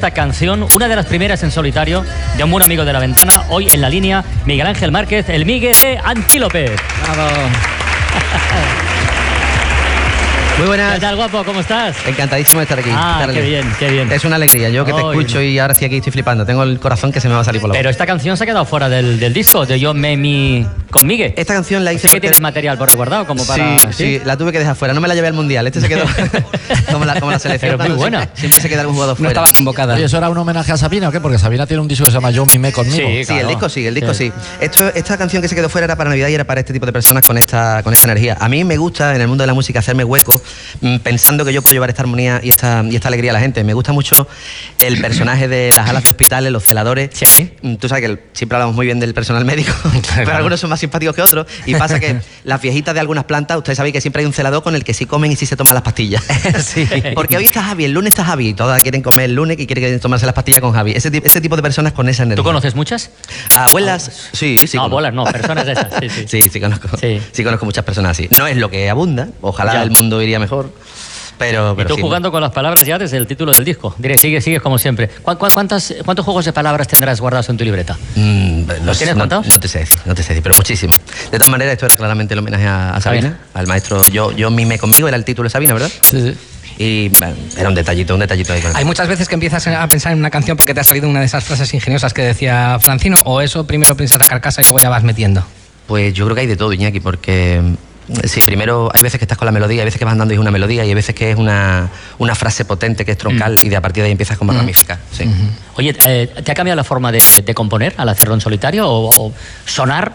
esta canción, una de las primeras en solitario de un buen amigo de La Ventana. Hoy en la línea, Miguel Ángel Márquez, el Miguel de Antílope. Bravo. Muy buenas. ¿Qué tal, guapo? ¿Cómo estás? Encantadísimo de estar aquí. Qué bien, qué bien. Es una alegría. Yo que te escucho y ahora estoy aquí, estoy flipando. Tengo el corazón que se me va a salir por la boca. Pero esta canción se ha quedado fuera del disco de Yo Me Mi con Miguel. Esta canción la hice porque... que tienes material por resguardado como para... Sí, la tuve que dejar fuera. No me la llevé al Mundial. Este se quedó como la selección. Pero muy buena. Siempre se queda algún jugador fuera. No estaba convocada. ¿Y eso era un homenaje a Sabina o qué? Porque Sabina tiene un disco que se llama Yo Mimé Conmigo. Sí, claro. el disco sí. Esta canción que se quedó fuera era para Navidad y era para este tipo de personas con esta energía. A mí me gusta en el mundo de la música hacerme hueco pensando que yo puedo llevar esta armonía y esta alegría a la gente. Me gusta mucho el personaje de las alas de hospitales, los celadores. Sí. Tú sabes que siempre hablamos muy bien del personal médico, pero algunos son más simpáticos que otros. Y pasa que las viejitas de algunas plantas, ustedes saben que siempre hay un celador con el que sí comen y sí se toman las pastillas. Sí. Porque hoy está Javi, el lunes está Javi, y todas quieren comer el lunes y quieren tomarse las pastillas con Javi. Ese tipo de personas con esa energía. ¿Tú conoces muchas? Abuelas, sí. No, abuelas no, personas de esas. Sí, conozco. Sí, conozco muchas personas así. No es lo que abunda, ojalá el mundo iría mejor. Pero y tú jugando con las palabras ya desde el título del disco. Sigues como siempre. ¿Cuántos juegos de palabras tendrás guardados en tu libreta? ¿Los tienes contados? No te sé decir, pero muchísimo. De todas maneras, esto era claramente el homenaje a Sabina, al maestro Yo Mimé Conmigo, era el título de Sabina, ¿verdad? Sí. Y bueno, era un detallito ahí con Hay muchas veces que empiezas a pensar en una canción porque te ha salido una de esas frases ingeniosas que decía Francino, o eso primero piensas a carcasa y luego ya vas metiendo. Pues yo creo que hay de todo, Iñaki, porque... Sí, primero hay veces que estás con la melodía, hay veces que vas andando y es una melodía y hay veces que es una frase potente que es troncal y de a partir de ahí empiezas como a ramificar. Sí. Oye, ¿te ha cambiado la forma de componer al hacerlo en solitario o sonar?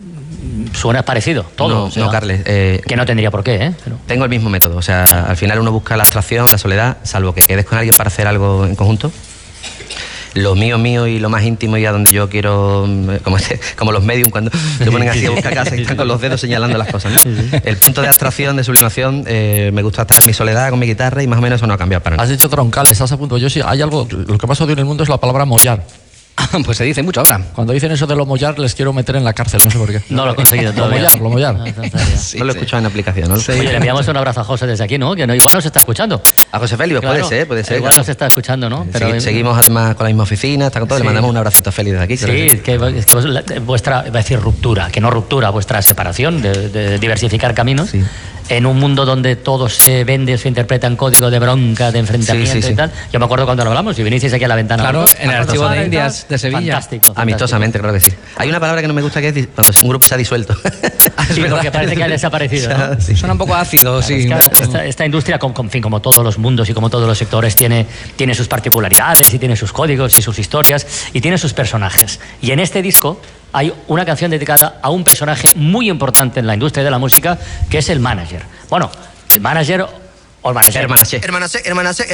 Suena parecido, todo. No, Carles. Que no tendría por qué, ¿eh? Pero... Tengo el mismo método, o sea, al final uno busca la abstracción, la soledad, salvo que quedes con alguien para hacer algo en conjunto. Lo mío y lo más íntimo y a donde yo quiero, como los medium cuando se ponen así a buscar casa y están con los dedos señalando las cosas, ¿no? El punto de abstracción, de sublimación, me gusta estar en mi soledad con mi guitarra y más o menos eso no ha cambiado para nada. Has dicho troncal, estás a punto. Yo sí, hay algo, lo que más odio en el mundo es la palabra mollar. Pues se dice mucho ahora. Cuando dicen eso de lo mollar, les quiero meter en la cárcel, no sé por qué. No lo he conseguido todavía. Lo mollar. No lo he escuchado en aplicación, ¿no? Oye, le enviamos un abrazo a José desde aquí, ¿no? Que igual nos está escuchando. A José Félix, claro, puede ser. Igual nos está escuchando, ¿no? Pero seguimos además con la misma oficina, está con todo, le mandamos un abracito a Félix desde aquí. Sí, es que vuestra, va a decir ruptura, que no ruptura, vuestra separación de diversificar caminos. Sí. En un mundo donde todo se vende, se interpreta en código de bronca, de enfrentamiento y tal. Yo me acuerdo cuando lo hablamos y vinisteis aquí a La Ventana. Claro, en el Archivo de Indias de Sevilla. Fantástico. Amistosamente, claro que sí. Hay una palabra que no me gusta que es cuando un grupo se ha disuelto. Sí, porque parece que ha desaparecido, ¿no? Sí. Suena un poco ácido, sí. Esta industria, como todos los mundos y como todos los sectores, tiene sus particularidades y tiene sus códigos y sus historias y tiene sus personajes. Y en este disco hay una canción dedicada a un personaje muy importante en la industria de la música, que es el manager. Bueno, el manager o el manager. Hermana C.